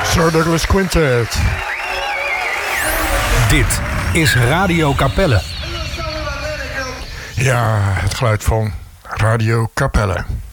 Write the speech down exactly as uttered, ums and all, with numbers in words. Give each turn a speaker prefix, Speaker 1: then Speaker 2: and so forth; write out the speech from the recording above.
Speaker 1: Sir Douglas Quintet.
Speaker 2: Dit is Radio Capelle.
Speaker 1: Ja, het geluid van Radio Capelle.